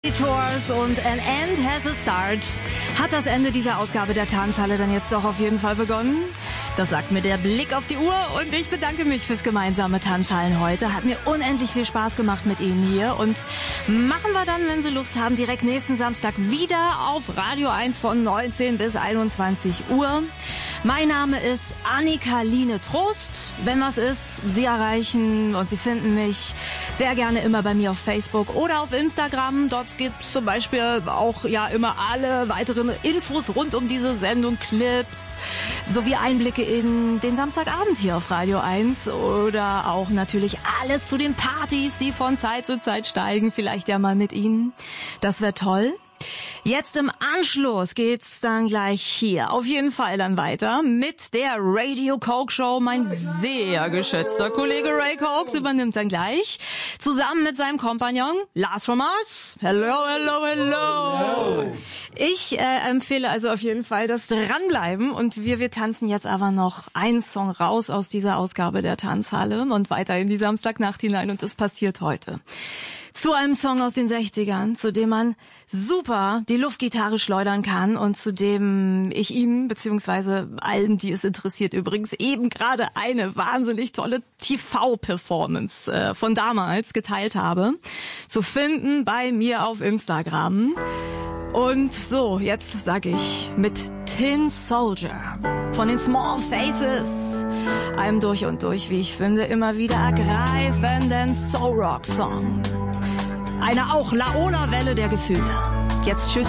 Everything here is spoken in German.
Tours und An End Has a Start. Hat das Ende dieser Ausgabe der Tanzhalle dann jetzt doch auf jeden Fall begonnen? Das sagt mir der Blick auf die Uhr und ich bedanke mich fürs gemeinsame Tanzhallen heute. Hat mir unendlich viel Spaß gemacht mit Ihnen hier und machen wir dann, wenn Sie Lust haben, direkt nächsten Samstag wieder auf Radio 1 von 19 bis 21 Uhr. Mein Name ist Annika-Line Trost. Wenn was ist, Sie erreichen und Sie finden mich sehr gerne immer bei mir auf Facebook oder auf Instagram. Dort gibt's zum Beispiel auch ja immer alle weiteren Infos rund um diese Sendung, Clips, sowie Einblicke in den Samstagabend hier auf Radio 1 oder auch natürlich alles zu den Partys, die von Zeit zu Zeit steigen. Vielleicht ja mal mit Ihnen. Das wäre toll. Jetzt im Anschluss geht's dann gleich hier auf jeden Fall dann weiter mit der Radio Coke Show. Mein sehr geschätzter Kollege Ray Cokes übernimmt dann gleich zusammen mit seinem Kompagnon Lars from Mars. Hello, hello, hello. Ich empfehle also auf jeden Fall das Dranbleiben und wir tanzen jetzt aber noch einen Song raus aus dieser Ausgabe der Tanzhalle und weiter in die Samstagnacht hinein und das passiert heute. Zu einem Song aus den 60ern, zu dem man super die Luftgitarre schleudern kann und zu dem ich Ihnen, beziehungsweise allen, die es interessiert, übrigens eben gerade eine wahnsinnig tolle TV-Performance von damals geteilt habe, zu finden bei mir auf Instagram. Und so, jetzt sag ich mit Tin Soldier von den Small Faces, einem durch und durch, wie ich finde, immer wieder ergreifenden Soul-Rock-Song. Eine auch Laola-Welle der Gefühle. Jetzt tschüss.